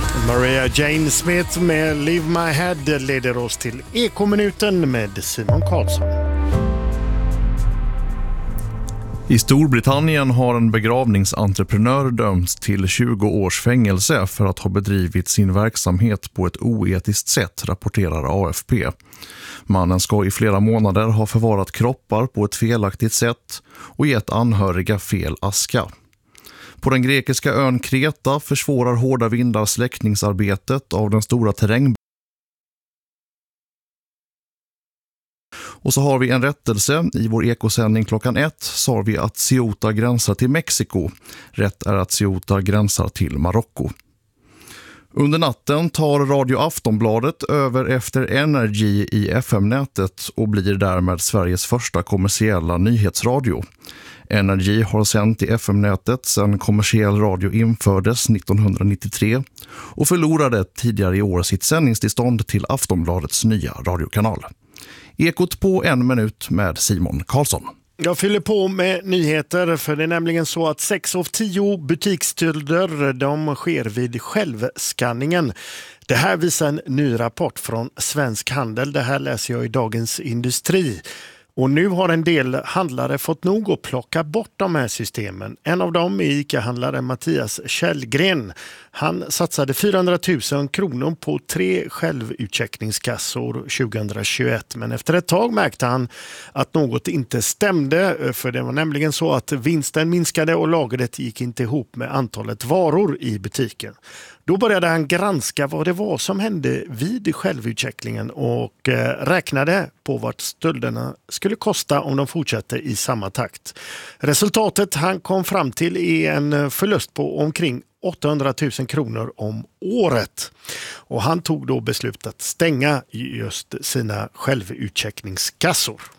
Maria Jane Smith med Leave My Head leder oss till Ekominuten med Simon Karlsson. I Storbritannien har en begravningsentreprenör dömts till 20 års fängelse för att ha bedrivit sin verksamhet på ett oetiskt sätt, rapporterar AFP. Mannen ska i flera månader ha förvarat kroppar på ett felaktigt sätt och gett anhöriga fel aska. På den grekiska ön Kreta försvårar hårda vindar släckningsarbetet av den stora terräng. Och så har vi en rättelse. I vår ekosändning klockan 1 sa vi att Ceuta gränsar till Mexiko. Rätt är att Ceuta gränsar till Marocko. Under natten tar Radio Aftonbladet över efter Energy i FM-nätet och blir därmed Sveriges första kommersiella nyhetsradio. Energy har sänt i FM-nätet sedan kommersiell radio infördes 1993 och förlorade tidigare i år sitt sändningstillstånd till Aftonbladets nya radiokanal. Ekot på 1 minut med Simon Karlsson. Jag fyller på med nyheter, för det är nämligen så att 6 av 10 butiksstölder de sker vid självskanningen. Det här visar en ny rapport från Svensk Handel. Det här läser jag i Dagens Industri. Och nu har en del handlare fått nog att plocka bort de här systemen. En av dem är ICA-handlare Mattias Källgren. Han satsade 400 000 kronor på 3 självutcheckningskassor 2021. Men efter ett tag märkte han att något inte stämde. För det var nämligen så att vinsten minskade och lagret gick inte ihop med antalet varor i butiken. Då började han granska vad det var som hände vid självutchecklingen och räknade på vad stölderna skulle kosta om de fortsatte i samma takt. Resultatet han kom fram till är en förlust på omkring 800 000 kronor om året. Och han tog då beslut att stänga just sina självutcheckningskassor.